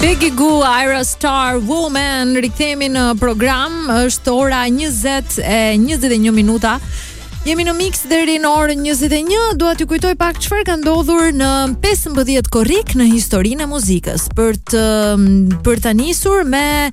Peggy Gou, Ira Star, Woman. Rikthehemi në program. Është ora 20:21 minuta. Jemi në mix deri në orën 21. Dua t'ju kujtoj pak çfarë ka ndodhur në 15 korrik në historinë e muzikës. Për ta nisur me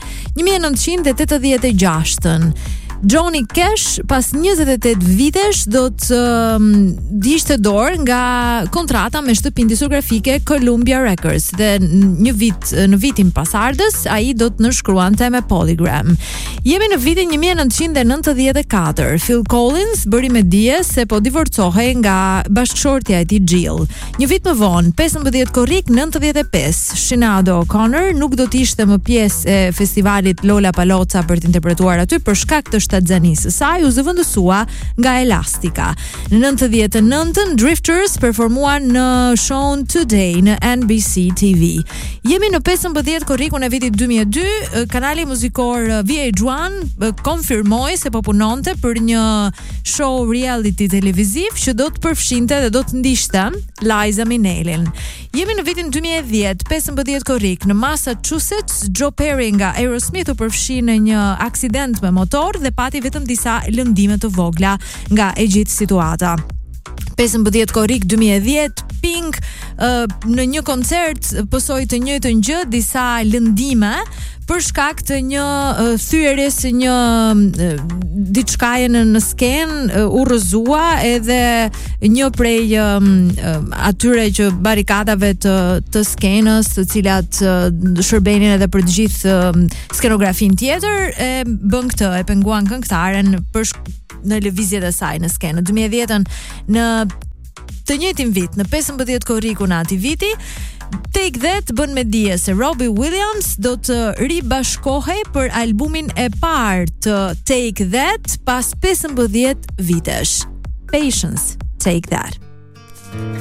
1986-ën. Johnny Cash pas 28 vitesh do të diqte dorë nga kontrata me shtëpinë diskografike Columbia Records dhe në vitin pasardhës ai do të nënshkruante me Polygram. Jemi në vitin 1994. Phil Collins bëri me dije se po divorcohej nga bashkëshortja e tij Jill. Një vit më vonë, 15 korrik 95, Sinead O'Connor nuk do të ishte më pjesë e festivalit Lollapalooza për të interpretuar aty për shkak të shtatzanisë së saj, u zëvendësua nga Elastica. Në 99-ën Drifters performuan në show Today në NBC TV. Jemi në 15 korrikun e vitit 2002, kanali muzikor VH1 konfirmoi se po punonte për një show reality televiziv që do të përfshinte dhe do të ndiqte Liza Minnelli. Jemi në vitin 2010, 15 korrik, në Massachusetts, Joe Perry nga Aerosmith u përfshi në një aksident me motor dhe pati vetëm disa lëndime të vogla nga e gjithë situata. 15 korrik 2010, Pink në një koncert pësoi të njëjtën gjë, disa lëndime për shkak të një thyerjes së një diçkaje në skenë u rrëzua edhe një prej atyre që barikadave të skenës, të cilat shërbenin edhe për të gjithë skenografin tjetër, e bën këtë, e penguan këngëtaren në lëvizjet e saj në skenë. Në 2010-ën në të njëjtin vit, në 15 korrikun e atij viti, Take That bën me dije se Robbie Williams do të ribashkohej për albumin e parë të Take That pas 15 vitesh. Patience, Take That.